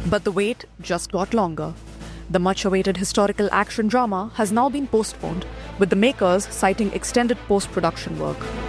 But the wait just got longer. The much-awaited historical action drama has now been postponed, with the makers citing extended post-production work.